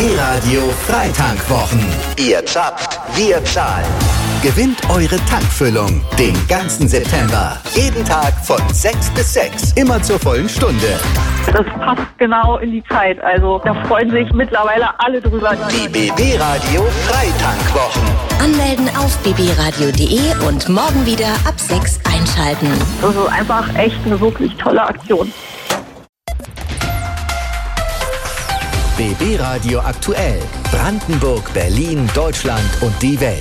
BB Radio Freitankwochen. Ihr zapft, wir zahlen. Gewinnt eure Tankfüllung den ganzen September. Jeden Tag von 6 bis 6. Immer zur vollen Stunde. Das passt genau in die Zeit. Also da freuen sich mittlerweile alle drüber. Die BB Radio Freitankwochen. Anmelden auf bbradio.de und morgen wieder ab 6 einschalten. Das ist einfach echt eine wirklich tolle Aktion. BB Radio aktuell. Brandenburg, Berlin, Deutschland und die Welt.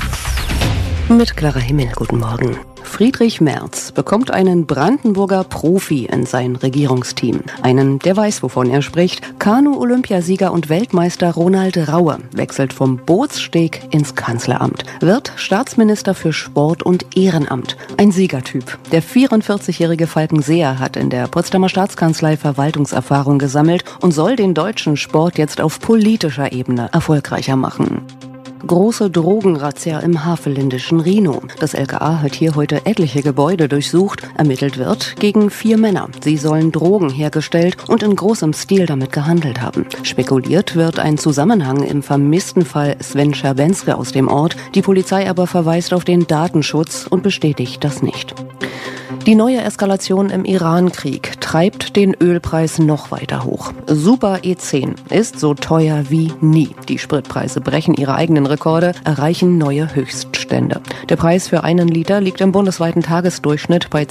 Mit Clara Himmel, guten Morgen. Friedrich Merz bekommt einen Brandenburger Profi in sein Regierungsteam. Einen, der weiß, wovon er spricht. Kanu-Olympiasieger und Weltmeister Ronald Raue wechselt vom Bootssteg ins Kanzleramt. Wird Staatsminister für Sport und Ehrenamt. Ein Siegertyp. Der 44-jährige Falkenseer hat in der Potsdamer Staatskanzlei Verwaltungserfahrung gesammelt und soll den deutschen Sport jetzt auf politischer Ebene erfolgreicher machen. Große Drogenrazzia im havelländischen Rhinow. Das LKA hat hier heute etliche Gebäude durchsucht. Ermittelt wird gegen 4 Männer. Sie sollen Drogen hergestellt und in großem Stil damit gehandelt haben. Spekuliert wird ein Zusammenhang im vermissten Fall Sven Scherbenske aus dem Ort. Die Polizei aber verweist auf den Datenschutz und bestätigt das nicht. Die neue Eskalation im Iran-Krieg treibt den Ölpreis noch weiter hoch. Super E10 ist so teuer wie nie. Die Spritpreise brechen ihre eigenen Rekorde, erreichen neue Höchststände. Der Preis für einen Liter liegt im bundesweiten Tagesdurchschnitt bei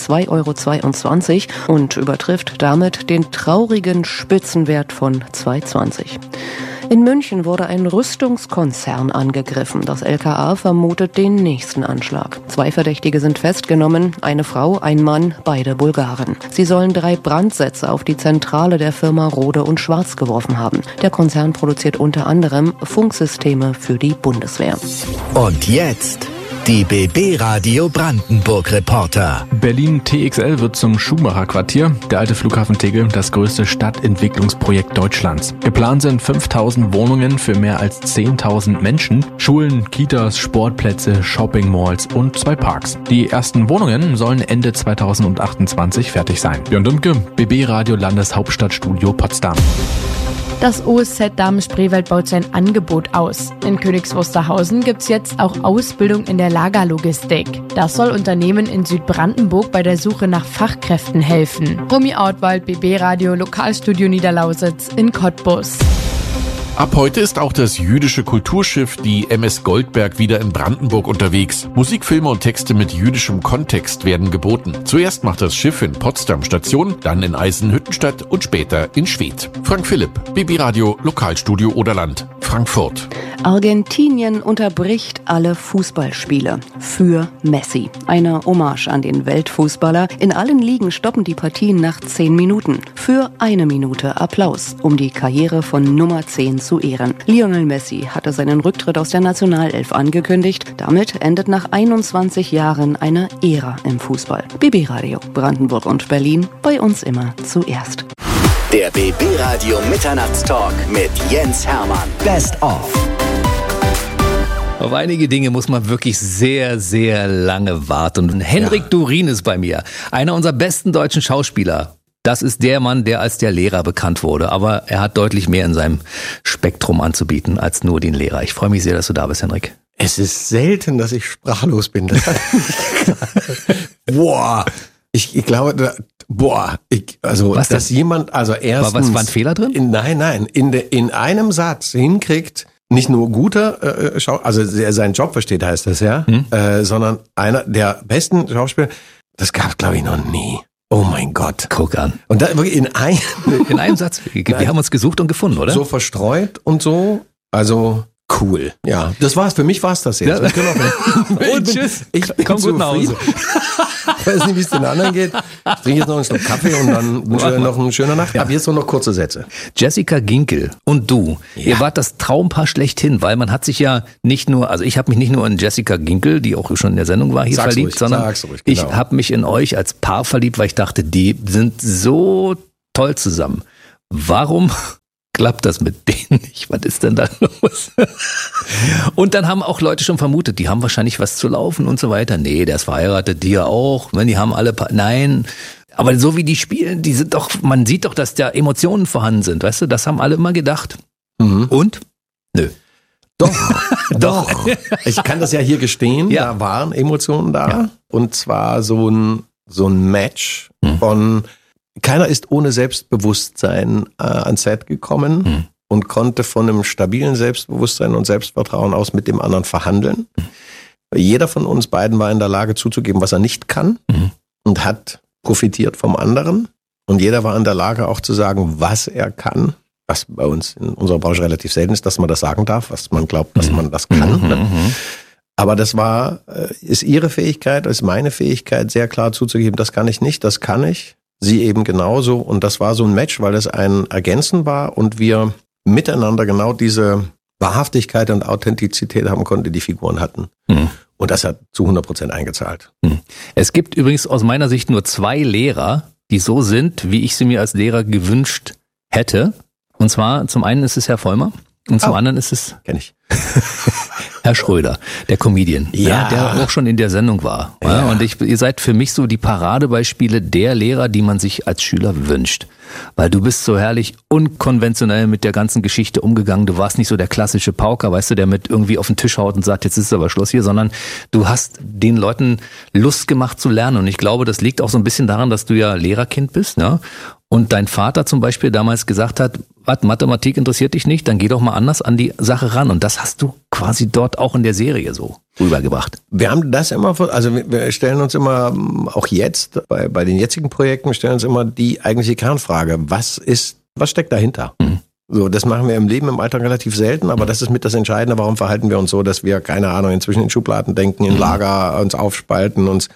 2,22 € und übertrifft damit den traurigen Spitzenwert von 2,20 €. In München wurde ein Rüstungskonzern angegriffen. Das LKA vermutet den nächsten Anschlag. 2 Verdächtige sind festgenommen, eine Frau, ein Mann, beide Bulgaren. Sie sollen 3 Brandsätze auf die Zentrale der Firma Rode und Schwarz geworfen haben. Der Konzern produziert unter anderem Funksysteme für die Bundeswehr. Und jetzt die BB Radio Brandenburg Reporter. Berlin TXL wird zum Schumacher-Quartier. Der alte Flughafen Tegel, das größte Stadtentwicklungsprojekt Deutschlands. Geplant sind 5.000 Wohnungen für mehr als 10.000 Menschen. Schulen, Kitas, Sportplätze, Shopping-Malls und 2 Parks. Die ersten Wohnungen sollen Ende 2028 fertig sein. Björn Dümke, BB Radio Landeshauptstadtstudio Potsdam. Das OSZ Damen-Spreewald baut sein Angebot aus. In Königs Wusterhausen gibt's jetzt auch Ausbildung in der Lagerlogistik. Das soll Unternehmen in Südbrandenburg bei der Suche nach Fachkräften helfen. Romy Ortwald, BB Radio, Lokalstudio Niederlausitz in Cottbus. Ab heute ist auch das jüdische Kulturschiff, die MS Goldberg, wieder in Brandenburg unterwegs. Musikfilme und Texte mit jüdischem Kontext werden geboten. Zuerst macht das Schiff in Potsdam Station, dann in Eisenhüttenstadt und später in Schwedt. Frank Philipp, BB Radio, Lokalstudio Oderland, Frankfurt. Argentinien unterbricht alle Fußballspiele für Messi. Eine Hommage an den Weltfußballer. In allen Ligen stoppen die Partien nach 10 Minuten. Für 1 Minute Applaus, um die Karriere von Nummer 10 zu ehren. Lionel Messi hatte seinen Rücktritt aus der Nationalelf angekündigt. Damit endet nach 21 Jahren eine Ära im Fußball. BB Radio, Brandenburg und Berlin, bei uns immer zuerst. Der BB Radio Mitternachtstalk mit Jens Hermann. Best of. Auf einige Dinge muss man wirklich sehr, sehr lange warten. Und Henrik Durin ist bei mir, einer unserer besten deutschen Schauspieler. Das ist der Mann, der als der Lehrer bekannt wurde. Aber er hat deutlich mehr in seinem Spektrum anzubieten als nur den Lehrer. Ich freue mich sehr, dass du da bist, Henrik. Es ist selten, dass ich sprachlos bin. Das boah, ich glaube, was, dass jemand, erstens... War ein Fehler drin? In einem Satz hinkriegt, nicht nur guter also der seinen Job versteht, heißt das ja, sondern einer der besten Schauspieler, das gab es, glaube ich, noch nie. Oh mein Gott. Guck an. Und da wirklich in einem Satz. Wir haben uns gesucht und gefunden, oder? So verstreut und so, also cool. Ja, das war's. Für mich war's das jetzt. Ja. Und tschüss. Ich bin Komm gut nach Hause. Ich weiß nicht, wie es den anderen geht. Ich trinke jetzt noch einen Schluck Kaffee und dann wünsche ich noch eine schöne Nacht. Ja. Aber jetzt noch kurze Sätze. Jessica Ginkel und du, ihr wart das Traumpaar schlechthin, weil man hat sich ja nicht nur, also ich habe mich nicht nur in Jessica Ginkel, die auch schon in der Sendung war, hier verliebt, sondern ich habe mich in euch als Paar verliebt, weil ich dachte, die sind so toll zusammen. Warum klappt das mit denen nicht? Was ist denn da los? Und dann haben auch Leute schon vermutet, die haben wahrscheinlich was zu laufen und so weiter. Nee, der ist verheiratet, die ja auch. Die haben alle, nein. Aber so wie die spielen, die sind doch, man sieht doch, dass da Emotionen vorhanden sind, weißt du? Das haben alle immer gedacht. Und? Nö. Doch. Ich kann das ja hier gestehen, da waren Emotionen da. Ja. Und zwar so ein Match von, keiner ist ohne Selbstbewusstsein ans Set gekommen und konnte von einem stabilen Selbstbewusstsein und Selbstvertrauen aus mit dem anderen verhandeln. Jeder von uns beiden war in der Lage zuzugeben, was er nicht kann und hat profitiert vom anderen. Und jeder war in der Lage auch zu sagen, was er kann. Was bei uns in unserer Branche relativ selten ist, dass man das sagen darf, was man glaubt, dass man das kann. Ne? Aber das ist ihre Fähigkeit, ist meine Fähigkeit, sehr klar zuzugeben, das kann ich nicht, das kann ich. Sie eben genauso. Und das war so ein Match, weil es ein Ergänzen war und wir miteinander genau diese Wahrhaftigkeit und Authentizität haben konnten, die die Figuren hatten. Und das hat zu 100% eingezahlt. Es gibt übrigens aus meiner Sicht nur 2 Lehrer, die so sind, wie ich sie mir als Lehrer gewünscht hätte. Und zwar, zum einen ist es Herr Vollmer und zum anderen ist es kenn ich. Herr Schröder, der Comedian, der auch schon in der Sendung war. Ja. Und ihr seid für mich so die Paradebeispiele der Lehrer, die man sich als Schüler wünscht. Weil du bist so herrlich unkonventionell mit der ganzen Geschichte umgegangen. Du warst nicht so der klassische Pauker, weißt du, der mit irgendwie auf den Tisch haut und sagt, jetzt ist aber Schluss hier, sondern du hast den Leuten Lust gemacht zu lernen. Und ich glaube, das liegt auch so ein bisschen daran, dass du ja Lehrerkind bist, ne? Und dein Vater zum Beispiel damals gesagt hat, was, Mathematik interessiert dich nicht, dann geh doch mal anders an die Sache ran. Und das hast du quasi dort auch in der Serie so rübergebracht. Wir haben das immer, also wir stellen uns immer, auch jetzt, bei den jetzigen Projekten, stellen uns immer die eigentliche Kernfrage, was steckt dahinter? So, das machen wir im Leben, im Alltag relativ selten, aber das ist mit das Entscheidende, warum verhalten wir uns so, dass wir, keine Ahnung, inzwischen in Schubladen denken, in Lager uns aufspalten, uns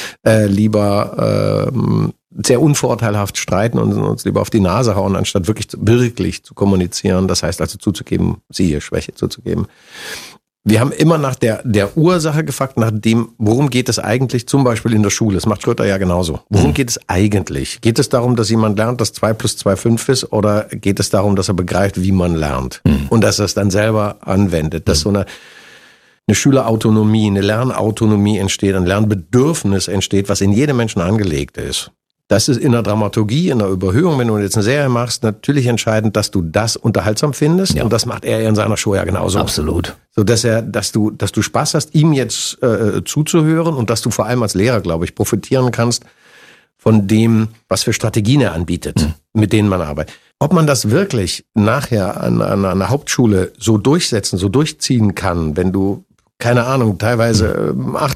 lieber sehr unvorteilhaft streiten und uns lieber auf die Nase hauen, anstatt wirklich zu kommunizieren. Das heißt also zuzugeben, siehe Schwäche zuzugeben. Wir haben immer nach der Ursache gefragt, nach dem, worum geht es eigentlich, zum Beispiel in der Schule. Das macht Schröder ja genauso. Worum geht es eigentlich? Geht es darum, dass jemand lernt, dass 2 + 2 5 ist, oder geht es darum, dass er begreift, wie man lernt und dass er es dann selber anwendet? Dass so eine Schülerautonomie, eine Lernautonomie entsteht, ein Lernbedürfnis entsteht, was in jedem Menschen angelegt ist. Das ist in der Dramaturgie, in der Überhöhung, wenn du jetzt eine Serie machst, natürlich entscheidend, dass du das unterhaltsam findest. Ja. Und das macht er in seiner Show ja genauso. Absolut. So, dass du Spaß hast, ihm jetzt zuzuhören und dass du vor allem als Lehrer, glaube ich, profitieren kannst von dem, was für Strategien er anbietet, mit denen man arbeitet. Ob man das wirklich nachher an einer Hauptschule so durchziehen kann, wenn du, keine Ahnung, teilweise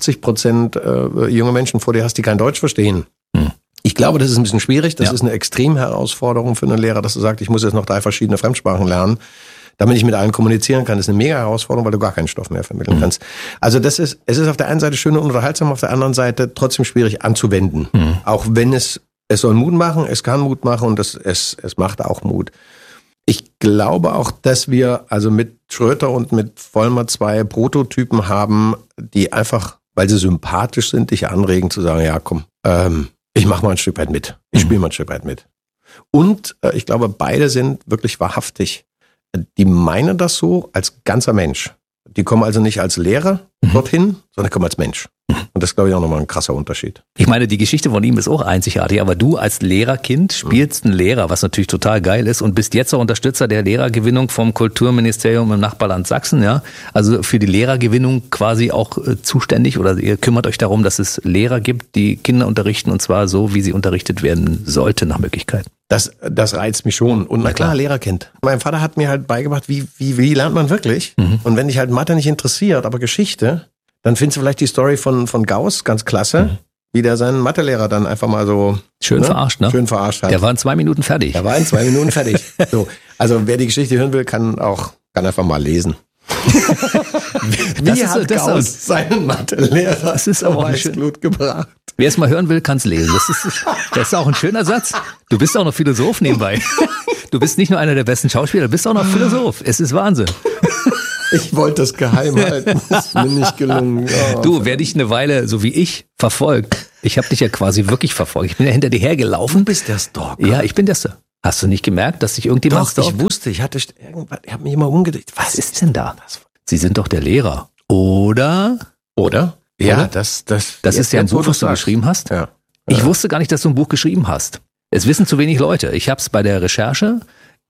80% junge Menschen vor dir hast, die kein Deutsch verstehen. Ich glaube, das ist ein bisschen schwierig. Das ist eine Extremherausforderung für einen Lehrer, dass du sagst, ich muss jetzt noch 3 verschiedene Fremdsprachen lernen, damit ich mit allen kommunizieren kann. Das ist eine mega Herausforderung, weil du gar keinen Stoff mehr vermitteln kannst. Also es ist auf der einen Seite schön und unterhaltsam, auf der anderen Seite trotzdem schwierig anzuwenden. Auch wenn es soll Mut machen, es kann Mut machen und es macht auch Mut. Ich glaube auch, dass wir also mit Schröder und mit Vollmer 2 Prototypen haben, die einfach, weil sie sympathisch sind, dich anregen zu sagen, ja komm, ich mache mal ein Stück weit mit. Ich spiele mal ein Stück weit mit. Und ich glaube, beide sind wirklich wahrhaftig. Die meinen das so als ganzer Mensch. Die kommen also nicht als Lehrer dorthin, sondern kommen als Mensch. Und das ist, glaube ich, auch nochmal ein krasser Unterschied. Ich meine, die Geschichte von ihm ist auch einzigartig, aber du als Lehrerkind spielst einen Lehrer, was natürlich total geil ist, und bist jetzt auch Unterstützer der Lehrergewinnung vom Kulturministerium im Nachbarland Sachsen, ja? Also für die Lehrergewinnung quasi auch zuständig, oder ihr kümmert euch darum, dass es Lehrer gibt, die Kinder unterrichten, und zwar so, wie sie unterrichtet werden sollte, nach Möglichkeit. Das reizt mich schon. Und na klar, Lehrerkind. Mein Vater hat mir halt beigebracht, wie lernt man wirklich? Und wenn dich halt Mathe nicht interessiert, aber Geschichte, dann findest du vielleicht die Story von Gauss ganz klasse, wie der seinen Mathelehrer dann einfach mal so schön verarscht hat. Der war in 2 Minuten fertig. So, also wer die Geschichte hören will, kann einfach mal lesen. Wie hat Gauss seinen Mathelehrer das ist aber Weißblut gebracht? Wer es mal hören will, kann es lesen. Das ist auch ein schöner Satz. Du bist auch noch Philosoph nebenbei. Du bist nicht nur einer der besten Schauspieler, du bist auch noch Philosoph. Es ist Wahnsinn. Ich wollte das geheim halten. Das ist mir nicht gelungen. Oh, du, wer dich eine Weile, so wie ich, verfolgt. Ich habe dich ja quasi wirklich verfolgt. Ich bin ja hinter dir hergelaufen. Du bist der Stalker. Ja, ich bin der Stalker. Hast du nicht gemerkt, dass sich irgendjemand stalkt? Ich wusste, ich habe mich immer umgedreht. Was ist denn da? Sie sind doch der Lehrer. Oder? Ja, das ist ja ein Buch, was du geschrieben hast. Ja. Ich wusste gar nicht, dass du ein Buch geschrieben hast. Es wissen zu wenig Leute. Ich habe es bei der Recherche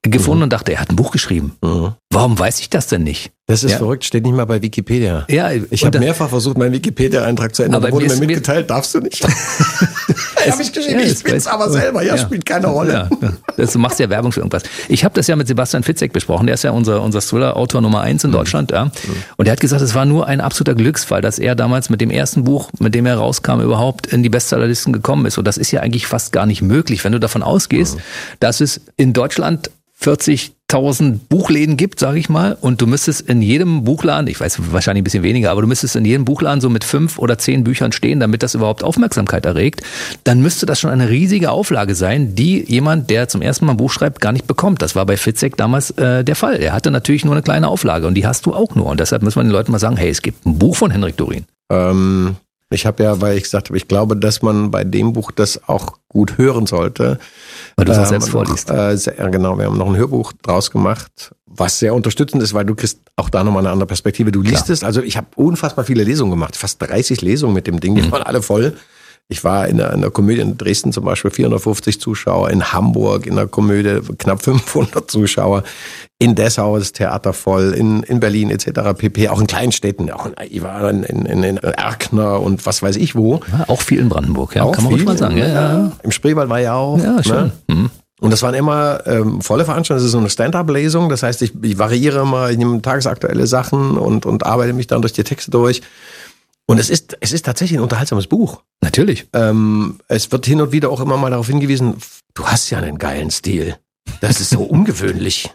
gefunden und dachte, er hat ein Buch geschrieben. Warum weiß ich das denn nicht? Das ist verrückt, steht nicht mal bei Wikipedia. Ja, ich habe mehrfach versucht, meinen Wikipedia-Eintrag zu ändern, aber wurde mir mitgeteilt, darfst du nicht. Habe ich geschrieben, ich bin's aber selber, spielt keine Rolle. Ja. Du machst ja Werbung für irgendwas. Ich habe das ja mit Sebastian Fitzek besprochen, der ist ja unser Thriller-Autor Nummer 1 in Deutschland. Ja. Und er hat gesagt, es war nur ein absoluter Glücksfall, dass er damals mit dem ersten Buch, mit dem er rauskam, überhaupt in die Bestsellerlisten gekommen ist. Und das ist ja eigentlich fast gar nicht möglich, wenn du davon ausgehst, dass es in Deutschland 40.000 Buchläden gibt, sage ich mal, und du müsstest in jedem Buchladen, ich weiß wahrscheinlich ein bisschen weniger, aber du müsstest in jedem Buchladen so mit 5 oder 10 Büchern stehen, damit das überhaupt Aufmerksamkeit erregt, dann müsste das schon eine riesige Auflage sein, die jemand, der zum ersten Mal ein Buch schreibt, gar nicht bekommt. Das war bei Fitzek damals der Fall. Er hatte natürlich nur eine kleine Auflage und die hast du auch nur. Und deshalb muss man den Leuten mal sagen, hey, es gibt ein Buch von Henrik Dorrin. Ich habe ja, weil ich gesagt habe, ich glaube, dass man bei dem Buch das auch gut hören sollte. Weil du es auch selbst vorliest. Genau, wir haben noch ein Hörbuch draus gemacht, was sehr unterstützend ist, weil du kriegst auch da nochmal eine andere Perspektive. Du liest es, also ich habe unfassbar viele Lesungen gemacht, fast 30 Lesungen mit dem Ding, die waren alle voll. Ich war in der Komödie in Dresden zum Beispiel 450 Zuschauer, in Hamburg in der Komödie knapp 500 Zuschauer, in Dessau ist das Theater voll, in Berlin etc. pp. Auch in kleinen Städten, auch ich war in Erkner und was weiß ich wo. Ja, auch viel in Brandenburg, ja, auch kann man ruhig mal sagen. Ja. Im Spreewald war ja auch. Ja, schön. Ne? Und das waren immer volle Veranstaltungen, das ist so eine Stand-up-Lesung, das heißt, ich variiere immer, ich nehme tagesaktuelle Sachen und arbeite mich dann durch die Texte durch. Und es ist tatsächlich ein unterhaltsames Buch. Natürlich. Es wird hin und wieder auch immer mal darauf hingewiesen, du hast ja einen geilen Stil. Das ist so ungewöhnlich.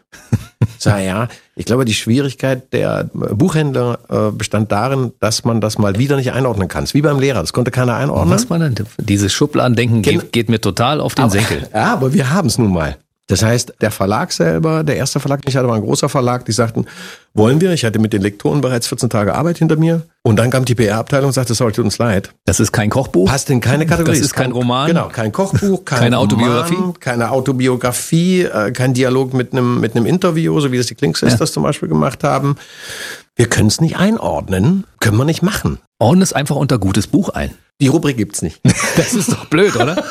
Ich glaube, die Schwierigkeit der Buchhändler bestand darin, dass man das mal wieder nicht einordnen kann. Wie beim Lehrer, das konnte keiner einordnen. Was man denn? Dieses Schubladendenken geht mir total auf den Senkel. Ja, aber wir haben es nun mal. Das heißt, der Verlag selber, der erste Verlag, den ich hatte, war ein großer Verlag, die sagten, wollen wir? Ich hatte mit den Lektoren bereits 14 Tage Arbeit hinter mir. Und dann kam die PR-Abteilung und sagte, sorry, tut uns leid. Das ist kein Kochbuch? Passt in keine Kategorie. Das ist kein Roman? Genau, kein Kochbuch, keine Autobiografie? Keine Autobiografie, kein Dialog mit einem Interview, so wie das die Klink Sisters zum Beispiel gemacht haben. Wir können es nicht einordnen, können wir nicht machen. Ordne es einfach unter gutes Buch ein. Die Rubrik gibt's nicht. Das ist doch blöd, oder?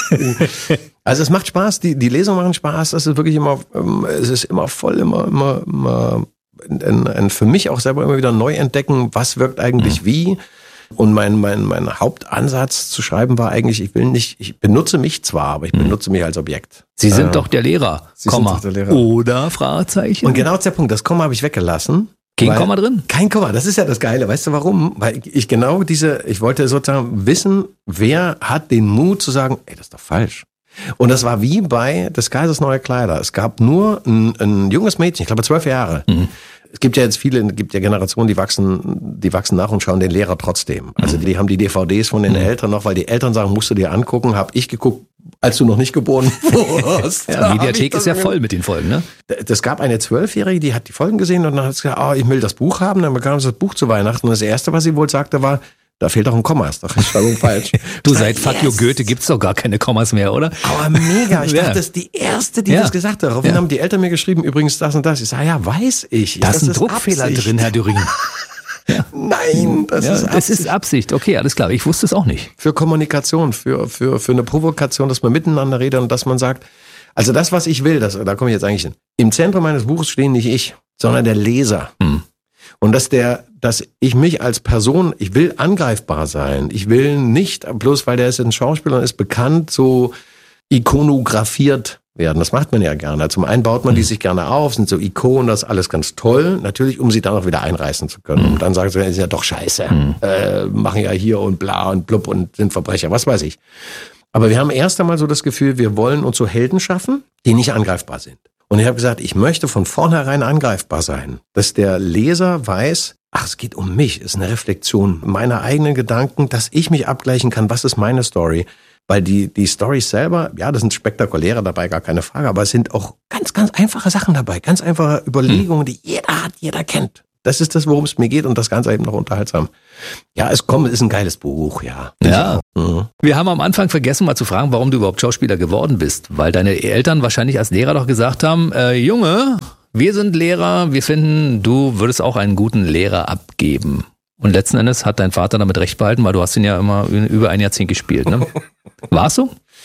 Also es macht Spaß, die Lesungen machen Spaß, das ist wirklich immer, es ist immer voll, immer für mich auch selber immer wieder neu entdecken, was wirkt eigentlich wie. Und mein Hauptansatz zu schreiben war eigentlich, ich benutze mich zwar, aber ich benutze mich als Objekt. Sie sind doch der Lehrer, Komma. Oder Fragezeichen. Und genau das ist der Punkt, das Komma habe ich weggelassen. Kein Komma drin? Kein Komma, das ist ja das Geile. Weißt du warum? Weil ich wollte sozusagen wissen, wer hat den Mut zu sagen, ey, das ist doch falsch. Und das war wie bei des Kaisers neue Kleider. Es gab nur ein junges Mädchen, ich glaube 12 Jahre. Es gibt ja jetzt Generationen, die wachsen nach und schauen den Lehrer trotzdem. Also die haben die DVDs von den Eltern noch, weil die Eltern sagen, musst du dir angucken, habe ich geguckt, als du noch nicht geboren warst. Ja, die Mediathek ist ja voll mit den Folgen, ne? Das gab eine 12-Jährige, die hat die Folgen gesehen und dann hat sie gesagt, ich will das Buch haben. Dann bekam sie das Buch zu Weihnachten und das Erste, was sie wohl sagte, war, da fehlt doch ein Komma, ist doch Rechtschreibung falsch. Du, seit Fuck you Goethe gibt's doch gar keine Kommas mehr, oder? Aber mega, ich dachte, das ist die Erste, die das gesagt hat. Daraufhin haben die Eltern mir geschrieben, übrigens das und das. Ich sage, ja, weiß ich. Da ist ein Druckfehler drin, Herr Dorrin. Ja. Nein, das ist Absicht. Das ist Absicht. Okay, alles klar. Ich wusste es auch nicht. Für Kommunikation, für eine Provokation, dass man miteinander redet und dass man sagt, also das, was ich will, da komme ich jetzt eigentlich hin. Im Zentrum meines Buches stehen nicht ich, sondern der Leser. Und dass ich mich als Person, ich will angreifbar sein. Ich will nicht, bloß weil der ist ein Schauspieler und ist bekannt, so ikonografiert werden. Das macht man ja gerne. Zum einen baut man die sich gerne auf, sind so Ikonen, das ist alles ganz toll. Natürlich, um sie dann auch wieder einreißen zu können. Und dann sagen sie, das ist ja doch scheiße. Machen ja hier und bla und blub und sind Verbrecher, was weiß ich. Aber wir haben erst einmal so das Gefühl, wir wollen uns so Helden schaffen, die nicht angreifbar sind. Und ich habe gesagt, ich möchte von vornherein angreifbar sein. Dass der Leser weiß, es geht um mich, es ist eine Reflexion meiner eigenen Gedanken, dass ich mich abgleichen kann, was ist meine Story. Weil die Storys selber, ja, das sind spektakuläre dabei, gar keine Frage, aber es sind auch ganz, ganz einfache Sachen dabei, ganz einfache Überlegungen, die jeder hat, jeder kennt. Das ist das, worum es mir geht und das Ganze eben noch unterhaltsam. Ja, es ist ein geiles Buch, ja. Ja. Wir haben am Anfang vergessen, mal zu fragen, warum du überhaupt Schauspieler geworden bist, weil deine Eltern wahrscheinlich als Lehrer doch gesagt haben, Junge, wir sind Lehrer, wir finden, du würdest auch einen guten Lehrer abgeben. Und letzten Endes hat dein Vater damit recht behalten, weil du hast ihn ja immer über ein Jahrzehnt gespielt, ne? War es so?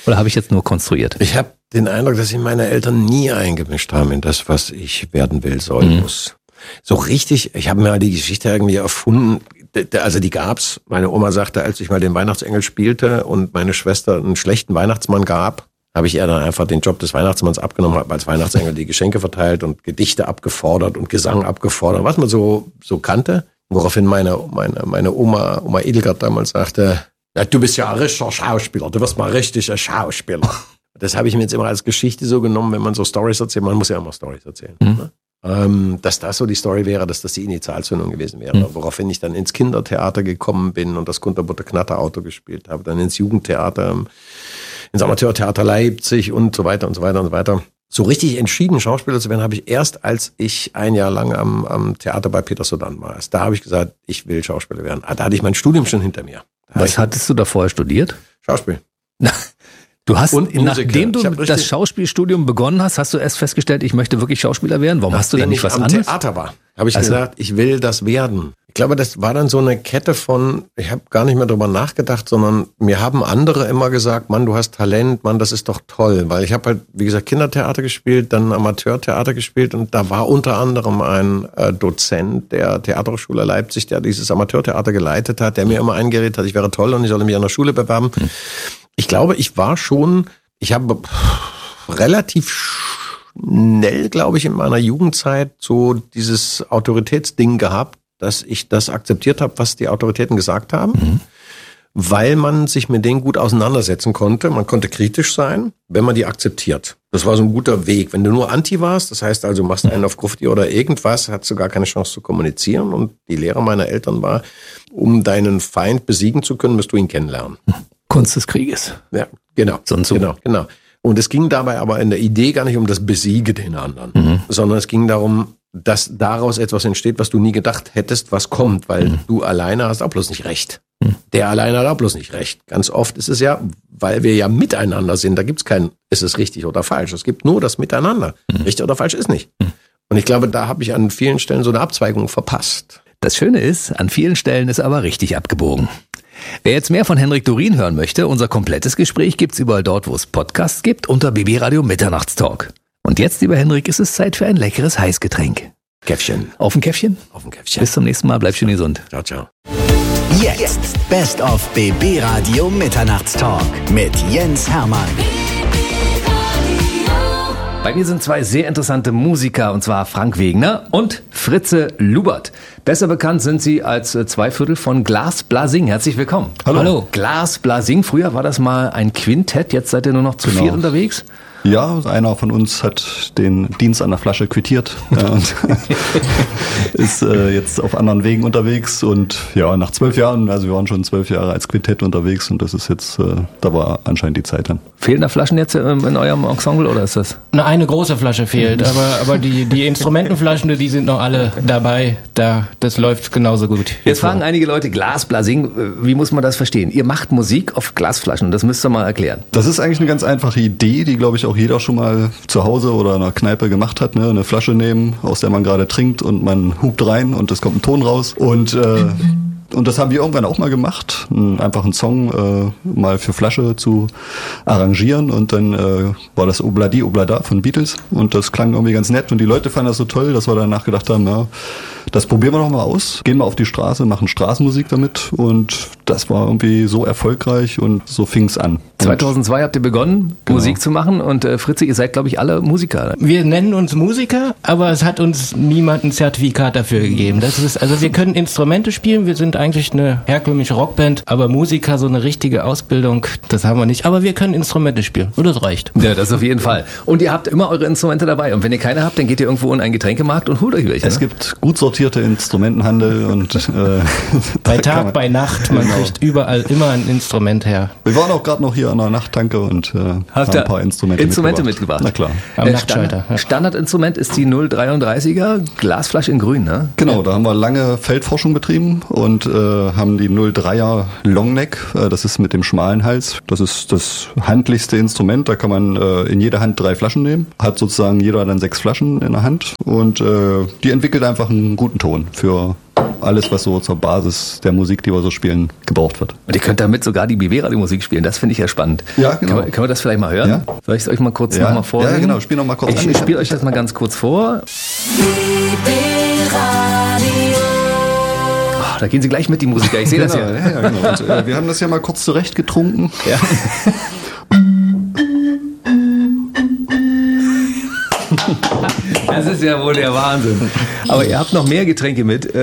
Oder habe ich jetzt nur konstruiert? Ich habe den Eindruck, dass sich meine Eltern nie eingemischt haben in das, was ich werden will, soll, muss. So richtig, ich habe mir die Geschichte irgendwie erfunden, also die gab's. Meine Oma sagte, als ich mal den Weihnachtsengel spielte und meine Schwester einen schlechten Weihnachtsmann gab, habe ich ihr dann einfach den Job des Weihnachtsmanns abgenommen, habe als Weihnachtsengel die Geschenke verteilt und Gedichte abgefordert und Gesang abgefordert, was man so kannte. Woraufhin meine Oma Edelgard damals sagte, na, du bist ja ein richtiger Schauspieler, du wirst mal richtig ein Schauspieler. Das habe ich mir jetzt immer als Geschichte so genommen, wenn man so Storys erzählt, man muss ja immer Storys erzählen. Ne? Dass das so die Story wäre, dass das die Initialzündung gewesen wäre. Woraufhin ich dann ins Kindertheater gekommen bin und das Kunterbutter Knatter Auto gespielt habe, dann ins Jugendtheater, ins Amateurtheater Leipzig und so weiter und so weiter und so weiter. So richtig entschieden, Schauspieler zu werden, habe ich erst, als ich ein Jahr lang am Theater bei Peter Sodan war. Da habe ich gesagt, ich will Schauspieler werden. Da hatte ich mein Studium schon hinter mir. Was hattest du da vorher studiert? Schauspiel. Du hast, nachdem du das Schauspielstudium begonnen hast, hast du erst festgestellt, ich möchte wirklich Schauspieler werden? Warum hast du denn nicht was anderes? Als ich am Theater war, habe ich gesagt, ich will das werden. Ich glaube, das war dann so eine Kette von, ich habe gar nicht mehr drüber nachgedacht, sondern mir haben andere immer gesagt, Mann, du hast Talent, Mann, das ist doch toll. Weil ich habe halt, wie gesagt, Kindertheater gespielt, dann Amateurtheater gespielt und da war unter anderem ein Dozent der Theaterhochschule Leipzig, der dieses Amateurtheater geleitet hat, der mir immer eingeredet hat, ich wäre toll und ich solle mich an der Schule bewerben. Ich glaube, ich habe relativ schnell, glaube ich, in meiner Jugendzeit so dieses Autoritätsding gehabt, dass ich das akzeptiert habe, was die Autoritäten gesagt haben, weil man sich mit denen gut auseinandersetzen konnte. Man konnte kritisch sein, wenn man die akzeptiert. Das war so ein guter Weg. Wenn du nur Anti warst, das heißt also, machst einen auf Grufti oder irgendwas, hast du gar keine Chance zu kommunizieren. Und die Lehre meiner Eltern war, um deinen Feind besiegen zu können, musst du ihn kennenlernen. Kunst des Krieges. Ja, genau. Genau. Und es ging dabei aber in der Idee gar nicht um das Besiege den anderen, sondern es ging darum, dass daraus etwas entsteht, was du nie gedacht hättest, was kommt, weil du alleine hast auch bloß nicht recht. Der alleine hat auch bloß nicht recht. Ganz oft ist es ja, weil wir ja miteinander sind, da gibt's kein, ist es richtig oder falsch. Es gibt nur das Miteinander. Richtig oder falsch ist nicht. Und ich glaube, da habe ich an vielen Stellen so eine Abzweigung verpasst. Das Schöne ist, an vielen Stellen ist aber richtig abgebogen. Wer jetzt mehr von Henrik Dorin hören möchte, unser komplettes Gespräch gibt's überall dort, wo es Podcasts gibt, unter BB Radio Mitternachtstalk. Und jetzt, lieber Henrik, ist es Zeit für ein leckeres Heißgetränk. Käffchen. Auf ein Käffchen? Auf ein Käffchen. Bis zum nächsten Mal, bleib schön gesund. Ciao, ciao. Jetzt Best of BB Radio Mitternachtstalk mit Jens Hermann. Bei mir sind zwei sehr interessante Musiker, und zwar Frank Wegner und Fritze Lubert. Besser bekannt sind sie als zwei Viertel von Glas Blasing. Herzlich willkommen. Hallo. Glas Blasing, früher war das mal ein Quintett, jetzt seid ihr nur noch zu viert unterwegs. Ja, einer von uns hat den Dienst an der Flasche quittiert und ist jetzt auf anderen Wegen unterwegs. Und ja, nach 12 Jahren, also wir waren schon 12 Jahre als Quintett unterwegs und das ist jetzt, da war anscheinend die Zeit dann. Fehlen da Flaschen jetzt in eurem Ensemble oder ist das? Eine große Flasche fehlt, aber die Instrumentenflaschen, die sind noch alle dabei. Das läuft genauso gut. Jetzt fragen einige Leute, Glas Blasing, wie muss man das verstehen? Ihr macht Musik auf Glasflaschen, das müsst ihr mal erklären. Das ist eigentlich eine ganz einfache Idee, die, glaube ich, auch jeder schon mal zu Hause oder in einer Kneipe gemacht hat. Ne? Eine Flasche nehmen, aus der man gerade trinkt und man hupt rein und es kommt ein Ton raus. Und das haben wir irgendwann auch mal gemacht, einfach einen Song mal für Flasche zu arrangieren und dann war das Obladi Oblada von Beatles und das klang irgendwie ganz nett und die Leute fanden das so toll, dass wir dann nachgedacht haben, ja, das probieren wir doch mal aus, gehen mal auf die Straße, machen Straßenmusik damit und das war irgendwie so erfolgreich und so fing's an. 2002 habt ihr begonnen, Musik zu machen und Fritze, ihr seid glaube ich alle Musiker. Wir nennen uns Musiker, aber es hat uns niemand ein Zertifikat dafür gegeben. Das ist, also wir können Instrumente spielen, wir sind eigentlich eine herkömmliche Rockband, aber Musiker, so eine richtige Ausbildung, das haben wir nicht. Aber wir können Instrumente spielen und das reicht. Ja, das auf jeden Fall. Und ihr habt immer eure Instrumente dabei und wenn ihr keine habt, dann geht ihr irgendwo in einen Getränkemarkt und holt euch welche. Es gibt gut sortierte Instrumentenhandel und bei Tag, bei Nacht, man kriegt überall immer ein Instrument her. Wir waren auch gerade noch hier an der Nachttanke und haben ein paar Instrumente mitgebracht. Na klar. Standardinstrument ist die 033er Glasflasche in grün, ne? Genau, da haben wir lange Feldforschung betrieben und haben die 03er Longneck, das ist mit dem schmalen Hals. Das ist das handlichste Instrument, da kann man in jeder Hand 3 Flaschen nehmen. Hat sozusagen jeder dann 6 Flaschen in der Hand und die entwickelt einfach einen guten Ton für alles, was so zur Basis der Musik, die wir so spielen, gebraucht wird. Und ihr könnt damit sogar die BB-Radio-Musik spielen, das finde ich ja spannend. Ja, genau. Können wir das vielleicht mal hören? Ja? Soll ich es euch mal kurz nochmal vorlesen? Ja, genau, spiel noch mal kurz an. Ich spiele euch das mal ganz kurz vor. Oh, da gehen Sie gleich mit, die Musiker, ich sehe das ja. Ja, genau. Und, wir haben das ja mal kurz zurecht getrunken. Ja. Das ist ja wohl der Wahnsinn. Aber ihr habt noch mehr Getränke mit,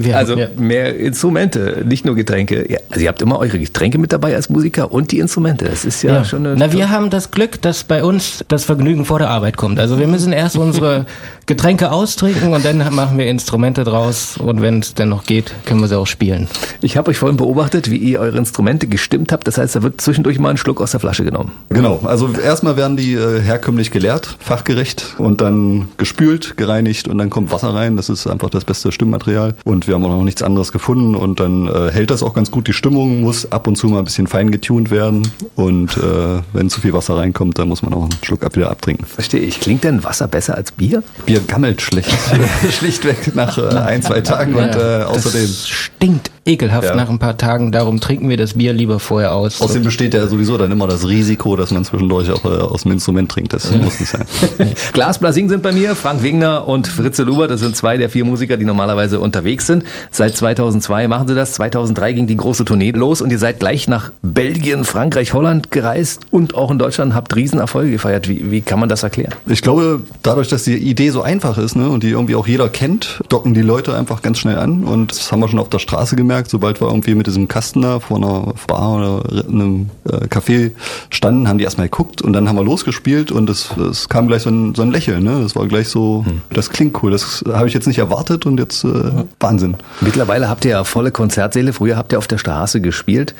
mehr Instrumente, nicht nur Getränke. Ja, also ihr habt immer eure Getränke mit dabei als Musiker und die Instrumente. Das ist ja schon eine... Na, wir haben das Glück, dass bei uns das Vergnügen vor der Arbeit kommt. Also wir müssen erst unsere Getränke austrinken und dann machen wir Instrumente draus. Und wenn es dann noch geht, können wir sie auch spielen. Ich habe euch vorhin beobachtet, wie ihr eure Instrumente gestimmt habt. Das heißt, da wird zwischendurch mal ein Schluck aus der Flasche genommen. Genau, also erstmal werden die herkömmlich geleert, fachgerecht und dann gespült, gereinigt und dann kommt Wasser rein. Das ist einfach das beste Stimmmaterial und wir haben auch noch nichts anderes gefunden und dann hält das auch ganz gut die Stimmung, muss ab und zu mal ein bisschen fein getunt werden und wenn zu viel Wasser reinkommt, dann muss man auch einen Schluck wieder abtrinken. Verstehe ich. Klingt denn Wasser besser als Bier? Bier gammelt schlecht. Schlichtweg nach 1-2 Tagen und außerdem... Das stinkt ekelhaft nach ein paar Tagen, darum trinken wir das Bier lieber vorher aus. Außerdem besteht ja sowieso dann immer das Risiko, dass man zwischendurch auch aus dem Instrument trinkt. Das muss nicht sein. Glas Blasing sind bei mir, Frank Wegner und Fritze Luber, das sind 2 der 4 Musiker, die normalerweise unterwegs sind. Seit 2002 machen sie das, 2003 ging die große Tournee los und ihr seid gleich nach Belgien, Frankreich, Holland gereist und auch in Deutschland habt Riesenerfolge gefeiert. Wie kann man das erklären? Ich glaube, dadurch, dass die Idee so einfach ist, ne, und die irgendwie auch jeder kennt, docken die Leute einfach ganz schnell an und das haben wir schon auf der Straße gemerkt, sobald wir irgendwie mit diesem Kasten da vor einer Bar oder einem Café standen, haben die erstmal geguckt und dann haben wir losgespielt und es kam gleich so ein Lächeln, ne? Das war gleich so, das klingt cool, das habe ich jetzt nicht erwartet und jetzt Wahnsinn. Mittlerweile habt ihr ja volle Konzertsäle, früher habt ihr auf der Straße gespielt.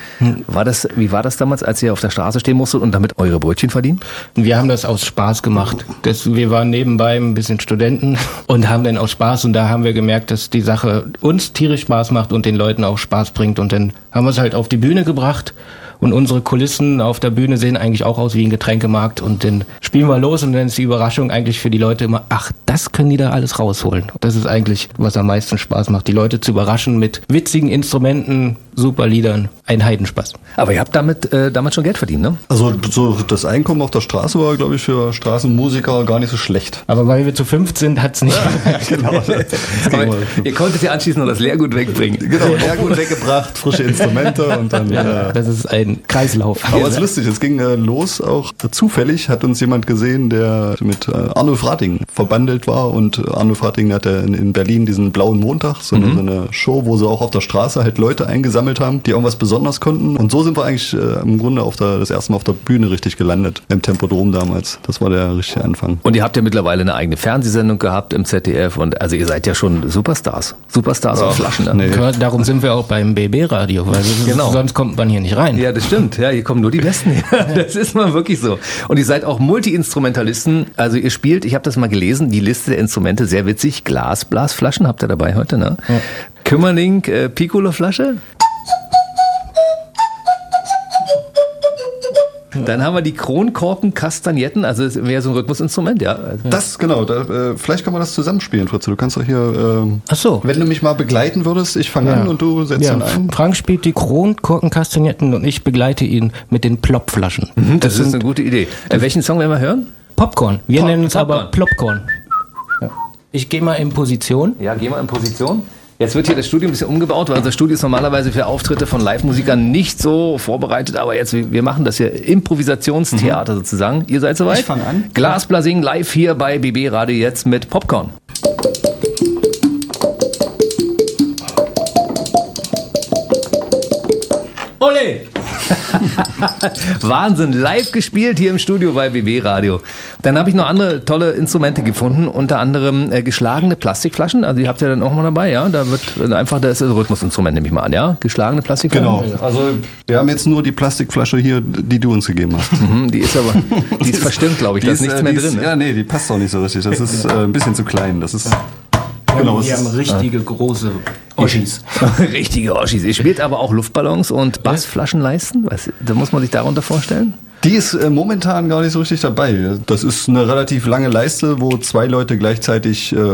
Wie war das damals, als ihr auf der Straße stehen musstet und damit eure Brötchen verdienen? Wir haben das aus Spaß gemacht. Wir waren nebenbei ein bisschen Studenten und haben dann aus Spaß und da haben wir gemerkt, dass die Sache uns tierisch Spaß macht und den Leuten auch Spaß bringt und dann haben wir es halt auf die Bühne gebracht. Und unsere Kulissen auf der Bühne sehen eigentlich auch aus wie ein Getränkemarkt. Und dann spielen wir los und dann ist die Überraschung eigentlich für die Leute immer, ach, das können die da alles rausholen. Das ist eigentlich, was am meisten Spaß macht, die Leute zu überraschen mit witzigen Instrumenten, super Liedern, ein Heidenspaß. Aber ihr habt damit schon Geld verdient, ne? Also so das Einkommen auf der Straße war, glaube ich, für Straßenmusiker gar nicht so schlecht. Aber weil wir zu 5 sind, hat's nicht. Genau. Aber ihr konntet ja anschließend noch das Leergut wegbringen. Genau, Leergut weggebracht, frische Instrumente und dann... das ist ein Kreislauf. Aber es ist lustig, es ging los auch zufällig, hat uns jemand gesehen, der mit Arnulf Rating verbandelt war und Arnulf Rating hatte in Berlin diesen Blauen Montag, so eine Show, wo sie auch auf der Straße halt Leute eingesammelt haben, die irgendwas besonders konnten und so sind wir eigentlich im Grunde das erste Mal auf der Bühne richtig gelandet, im Tempodrom damals. Das war der richtige Anfang. Und ihr habt ja mittlerweile eine eigene Fernsehsendung gehabt im ZDF und also ihr seid ja schon Superstars auf Flaschen. Ne? Nee. Darum sind wir auch beim BB-Radio, weil sonst kommt man hier nicht rein. Ja, das stimmt. Ja, hier kommen nur die Besten. Das ist mal wirklich so. Und ihr seid auch Multi-Instrumentalisten. Also ihr spielt, ich habe das mal gelesen, die Liste der Instrumente, sehr witzig. Blasflaschen habt ihr dabei heute, ne? Ja. Kümmerling, Piccolo-Flasche. Dann haben wir die Kronkorken, Kastagnetten, also das wäre so ein Rhythmusinstrument, ja. Das, genau, vielleicht kann man das zusammenspielen, Fritze. Du kannst doch hier, ach so. Wenn du mich mal begleiten würdest, ich fange an und du setzt dann ein. Frank spielt die Kronkorken, Kastagnetten und ich begleite ihn mit den Plopflaschen. Das ist eine gute Idee. Welchen Song werden wir hören? Popcorn. Wir nennen uns aber Plopcorn. Ja. Ich gehe mal in Position. Ja, geh mal in Position. Jetzt wird hier das Studio ein bisschen umgebaut, weil unser Studio ist normalerweise für Auftritte von Live-Musikern nicht so vorbereitet, aber jetzt, wir machen das hier Improvisationstheater sozusagen. Ihr seid soweit? Ich fange an. Glas Blasing live hier bei BB Radio jetzt mit Popcorn. Ole! Wahnsinn, live gespielt hier im Studio bei BB Radio. Dann habe ich noch andere tolle Instrumente gefunden, unter anderem geschlagene Plastikflaschen. Also die habt ihr dann auch mal dabei, ja? Da wird einfach, das ist ein Rhythmusinstrument, nehme ich mal an, ja? Geschlagene Plastikflaschen. Genau. Also wir haben jetzt nur die Plastikflasche hier, die du uns gegeben hast. Die ist aber, die ist verstimmt, glaube ich. Da ist nichts mehr drin. Ne? Ja, nee, die passt auch nicht so richtig. Das ist ein bisschen zu klein. Das ist... Genau, wir haben richtige große Oschis. Richtige Oschis. Ihr spielt aber auch Luftballons und Bassflaschenleisten. Da muss man sich darunter vorstellen? Die ist momentan gar nicht so richtig dabei. Das ist eine relativ lange Leiste, wo 2 Leute gleichzeitig